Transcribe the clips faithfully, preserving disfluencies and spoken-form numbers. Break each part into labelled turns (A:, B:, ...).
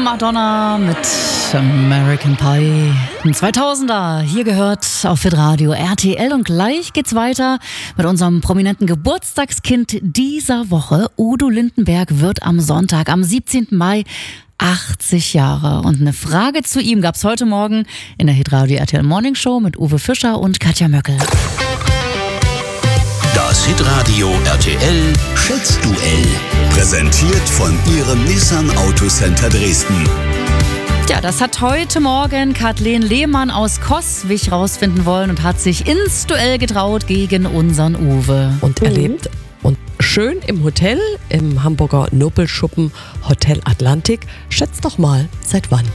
A: Madonna mit American Pie. Ein zweitausender, hier gehört auf Hitradio R T L und gleich geht's weiter mit unserem prominenten Geburtstagskind dieser Woche. Udo Lindenberg wird am Sonntag, am siebzehnten Mai, achtzig Jahre. Und eine Frage zu ihm gab's heute Morgen in der Hitradio R T L Morning Show mit Uwe Fischer und Katja Möckel.
B: Das Hitradio R T L Schätzduell. Präsentiert von Ihrem Nissan Autocenter Dresden.
A: Ja, das hat heute Morgen Kathleen Lehmann aus Coswig rausfinden wollen und hat sich ins Duell getraut gegen unseren Uwe.
C: Und er lebt und schön im Hotel, im Hamburger Nobelschuppen Hotel Atlantik. Schätzt doch mal, seit wann?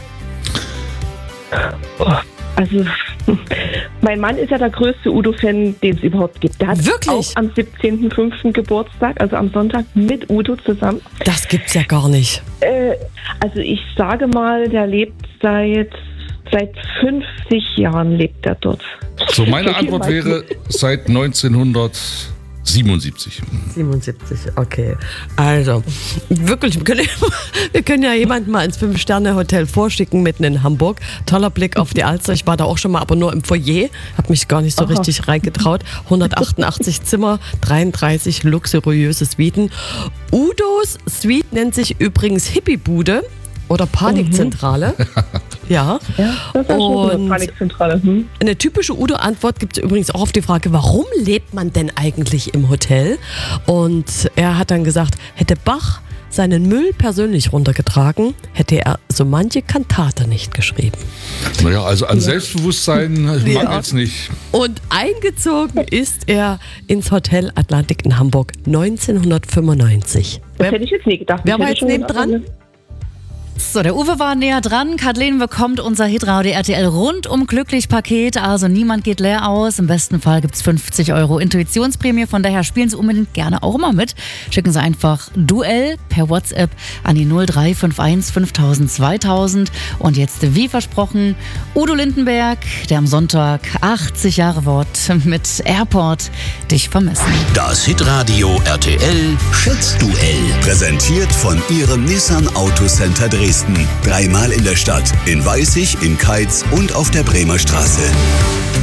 D: Oh, also, mein Mann ist ja der größte Udo-Fan, den es überhaupt gibt. Der hat
C: Wirklich?
D: auch am siebzehnten fünften Geburtstag, also am Sonntag, mit Udo zusammen.
C: Das gibt's ja gar nicht.
D: Äh, also ich sage mal, der lebt seit, seit fünfzig Jahren lebt er dort.
E: So, meine Antwort wäre seit neunzehnhundertsiebenundsiebzig.
C: siebenundsiebzig, okay. Also, wirklich, wir können, wir können ja jemanden mal ins Fünf-Sterne-Hotel vorschicken, mitten in Hamburg. Toller Blick auf die Alster. Ich war da auch schon mal, aber nur im Foyer. Hab mich gar nicht so
D: Aha.
C: richtig reingetraut. hundertachtundachtzig Zimmer, dreiunddreißig luxuriöse Suiten. Udos Suite nennt sich übrigens Hippie-Bude oder Panikzentrale. Ja.
D: Ja, das ist schon eine
C: Und
D: Panikzentrale. Hm?
C: eine typische Udo-Antwort gibt es übrigens auch auf die Frage, warum lebt man denn eigentlich im Hotel? Und er hat dann gesagt, hätte Bach seinen Müll persönlich runtergetragen, hätte er so manche Kantate nicht geschrieben.
E: Naja, also an Selbstbewusstsein mangelt es nicht.
C: Und eingezogen ist er ins Hotel Atlantik in Hamburg neunzehnhundertfünfundneunzig.
D: Das hätte ich jetzt nie gedacht.
C: Wer
D: Ich
C: war
D: hätte
C: jetzt
D: schon
C: nebendran?
D: gedacht,
A: So, der Uwe war näher dran. Kathleen bekommt unser Hitradio R T L rundum glücklich Paket. Also niemand geht leer aus. Im besten Fall gibt's fünfzig Euro Intuitionsprämie. Von daher spielen Sie unbedingt gerne auch mal mit. Schicken Sie einfach Duell per WhatsApp an die null drei fünf eins fünftausend zweitausend. Und jetzt, wie versprochen, Udo Lindenberg, der am Sonntag achtzig Jahre wird, mit Airport dich vermissen.
B: Das Hitradio R T L Schätzduell. Präsentiert von Ihrem Nissan Autocenter Dresden. Dreimal in der Stadt, in Weißig, in Keitz und auf der Bremer Straße.